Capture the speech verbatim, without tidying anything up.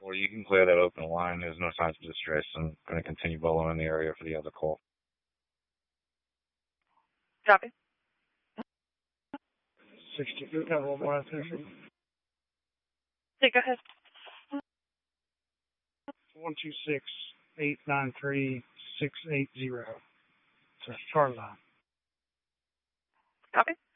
Or you can clear that open line. There's no signs of distress. I'm going to continue following the area for the other call. Copy. sixty-two, got one more attention. Yeah, go ahead. one two six, eight nine three, six eight zero. It's a Charlie line. Copy.